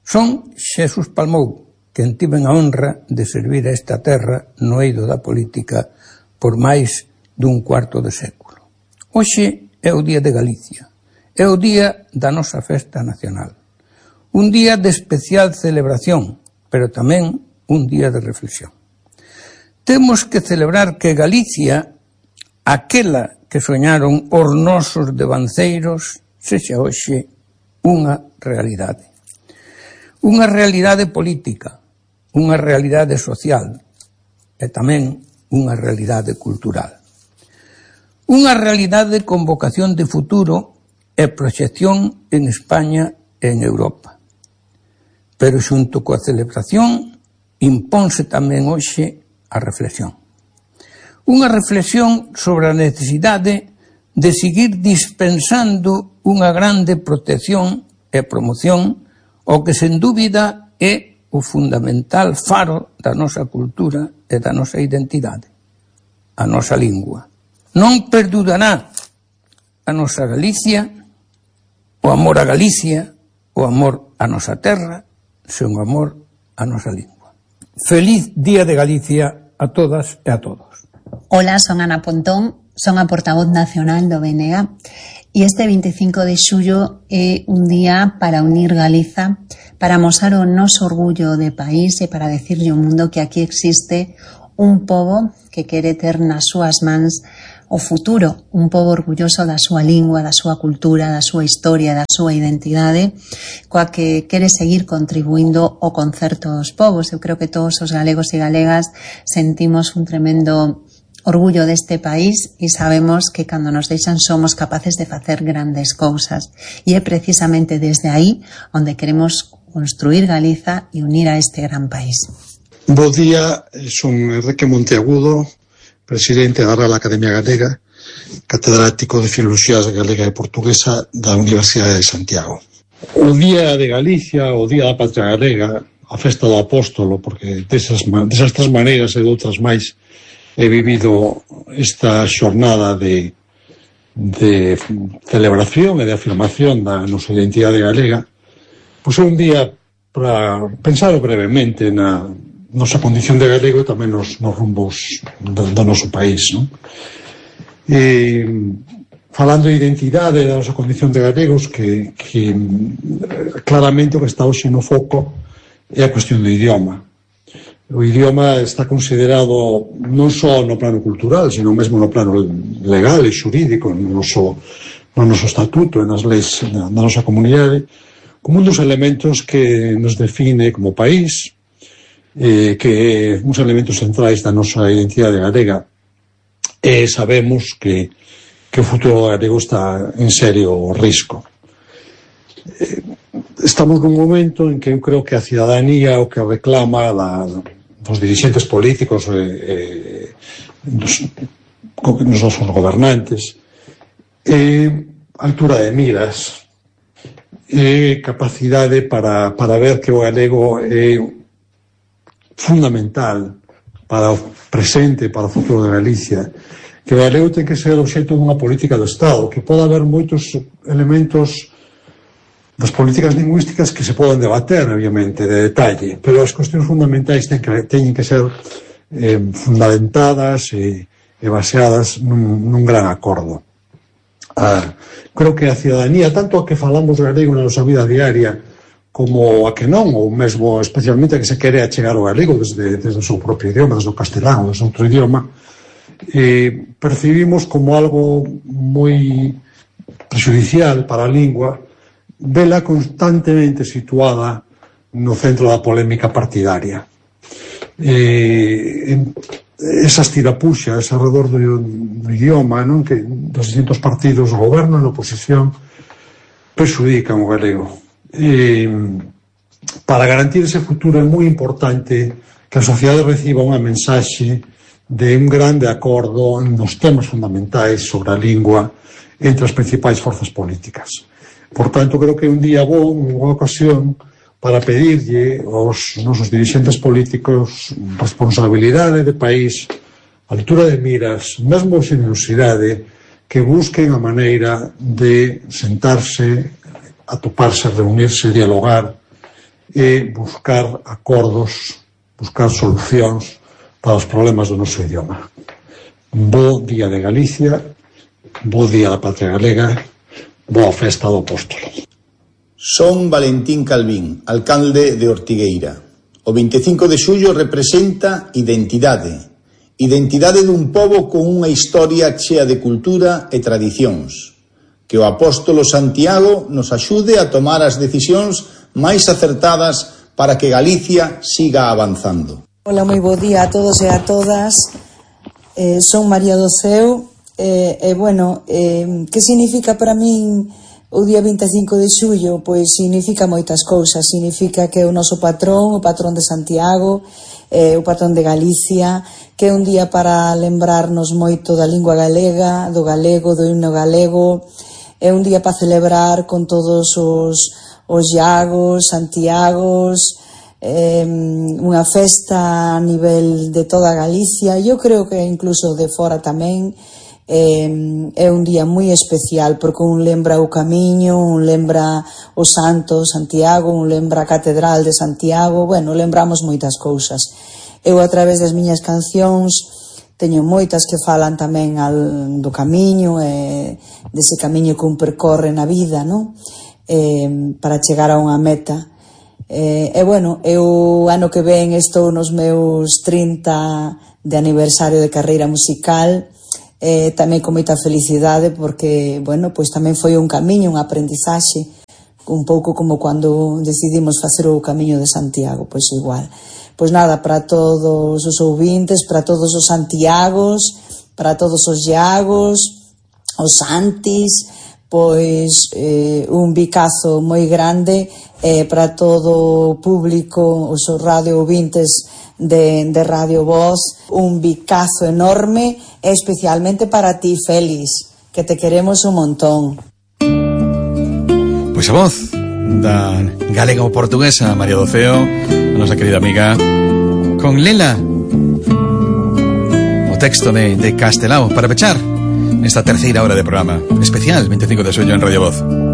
Son Xesús Palmou, quen tiven a honra de servir a esta terra no eido da política por máis dun cuarto de século. Hoxe é o Día de Galicia, é o día da nosa festa nacional. Un día de especial celebración, pero tamén un día de reflexión. Temos que celebrar que Galicia, aquela que soñaron os nosos devanceiros, sexa hoxe unha realidade. Unha realidade política, unha realidade social e tamén unha realidade cultural. Unha realidade con vocación de futuro e proxección en España e en Europa. Pero xunto coa celebración imponse tamén hoxe a reflexión. Unha reflexión sobre a necesidade de seguir dispensando unha grande protección e promoción o que sen dúbida é o fundamental faro da nosa cultura e da nosa identidade, a nosa lingua. Non perdurará a nosa Galicia, o amor a Galicia, o amor a nosa terra, sen o amor a nosa lingua. Feliz Día de Galicia a todas e a todos. Hola, son Ana Pontón, son a portavoz nacional do BNG e este 25 de xullo é un día para unir Galiza, para amosar o noso orgullo de país e para decirlle ao mundo que aquí existe un pobo que quere ter nas súas mans o futuro, un pobo orgulloso da súa lingua, da súa cultura, da súa historia, da súa identidade, coa que quere seguir contribuindo ao concerto dos povos. Eu creo que todos os galegos e galegas sentimos un tremendo orgullo deste país e sabemos que cando nos deixan somos capaces de facer grandes cousas. E é precisamente desde aí onde queremos construir Galiza e unir a este gran país. Bo día, son Enrique Monteagudo, presidente da Real Academia Galega, catedrático de Filoloxía Galega e Portuguesa da Universidade de Santiago. O Día de Galicia, o Día da Patria Galega, a Festa do Apóstolo, porque desas tres maneiras e de outras máis he vivido esta xornada de celebración e de afirmación da nosa identidade galega, pois é un día para pensar brevemente na nosa condición de galego e tamén nos rumbos do noso país, non? Falando de identidade da nosa condición de galegos, que claramente o que está hoxe no foco é a cuestión do idioma. O idioma está considerado non só no plano cultural, sino mesmo no plano legal e xurídico, no noso estatuto e nas leis da nosa comunidade, como un dos elementos que nos define como país, que uns elementos centrais da nosa identidade galega. E sabemos que o futuro galego está en serio risco. Estamos nun momento en que eu creo que a cidadanía o que reclama dos dirixentes políticos dos nosos gobernantes é altura de miras, é capacidade para ver que o galego é fundamental para o presente, para o futuro de Galicia, que o galego ten que ser obxecto dunha política do Estado, que pode haber moitos elementos das políticas lingüísticas que se poden debater, obviamente, de detalle, pero as cuestións fundamentais teñen que ser fundamentadas e baseadas nun gran acordo. Creo que a cidadanía, tanto a que falamos galego na nosa vida diaria, como a que non, ou mesmo especialmente a que se quere achegar o galego desde o seu propio idioma, desde o castelán, desde outro idioma, percibimos como algo moi prexudicial para a lingua, vela constantemente situada no centro da polémica partidaria. Esas tirapuxas alrededor do idioma, non, que dos distintos partidos do goberno e na oposición perxudican o galego. Para garantir ese futuro é moi importante que a sociedade reciba unha mensaxe de un grande acordo nos temas fundamentais sobre a lingua entre as principais forzas políticas. Por tanto, creo que é un día bo, unha boa ocasión para pedirlle aos nosos dirixentes políticos responsabilidade de país, altura de miras, mesmo xenerosidade, que busquen a maneira de sentarse, atoparse, reunirse, dialogar e buscar acordos, buscar solucións para os problemas do noso idioma. Bo día de Galicia, bo día da Patria Galega, boa festa do Apóstolo. Son Valentín Calvín, alcalde de Ortigueira. O 25 de xullo representa identidade. Identidade dun pobo con unha historia chea de cultura e tradicións. Que o Apóstolo Santiago nos axude a tomar as decisións máis acertadas para que Galicia siga avanzando. Hola, moi bo día a todos e a todas. Son María do Ceo. Que significa para min o día 25 de xullo? Pois significa moitas cousas. Significa que é o noso patrón, o patrón de Santiago, o patrón de Galicia, que é un día para lembrarnos moito da lingua galega, do galego, do himno galego. É un día para celebrar con todos os Iagos, Santiagos, unha festa a nivel de toda Galicia. Eu creo que incluso de fora tamén. É un día moi especial porque un lembra o camiño, un lembra o santo Santiago, un lembra a catedral de Santiago. Bueno, lembramos moitas cousas. Eu, a través das miñas cancións, teño moitas que falan tamén do camiño e dese camiño que un percorre na vida, non? Para chegar a unha meta. Eu ano que ven estou nos meus 30 de aniversario de carreira musical, tamén con moita felicidade porque, pois tamén foi un camiño, un aprendizaxe, un pouco como cando decidimos facer o Camiño de Santiago, pois igual. Pois nada, para todos os ouvintes, para todos os Santiagos, para todos os Iagos, os Santis, pois un bicazo moi grande para todo o público, os radio ouvintes de Radio Voz, un bicazo enorme, especialmente para ti, Félix, que te queremos un montón. Pois a voz da galega ou portuguesa María do Ceo, a nosa querida amiga, con Lela, o texto de Castelao, para pechar esta terceira hora de programa especial 25 de xullo en Radio Voz.